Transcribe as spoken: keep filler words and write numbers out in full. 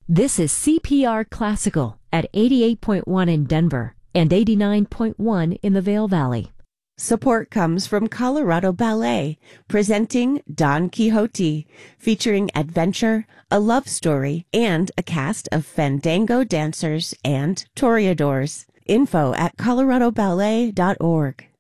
This is C P R Classical at eighty-eight point one in Denver and eighty-nine point one in the Vail Valley. Support comes from Colorado Ballet, presenting Don Quixote, featuring adventure, a love story, and a cast of fandango dancers and toreadors. Info at colorado ballet dot org.